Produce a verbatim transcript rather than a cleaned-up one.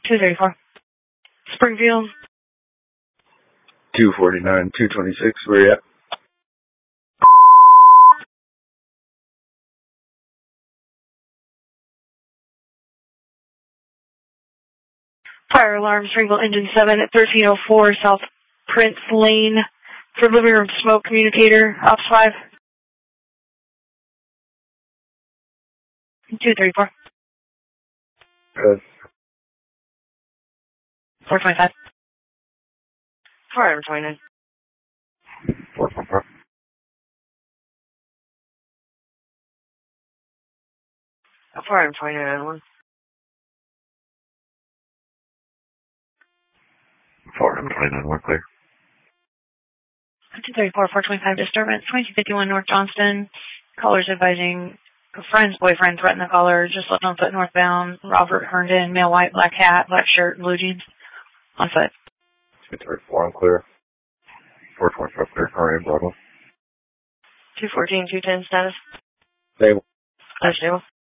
two thirty-four. Springfield. two forty-nine, two twenty-six, where you at? Fire alarm, Springfield Engine seven at thirteen oh four South Prince Lane for living room smoke communicator, Ops five. two thirty-four. Yes. four twenty-five. four twenty-nine. four twenty-four. four twenty-nine, one. four twenty-nine, one clear. two thirty-four, four twenty-five disturbance, twenty-two fifty-one North Johnston. Callers advising a friend's boyfriend threatened the caller, just left on foot northbound. Robert Herndon, male white, black hat, black shirt, blue jeans. On foot. two thirty-four, I'm clear. four twenty-five clear, R A Bravo. two fourteen, two ten status. Stable. Uh, stable.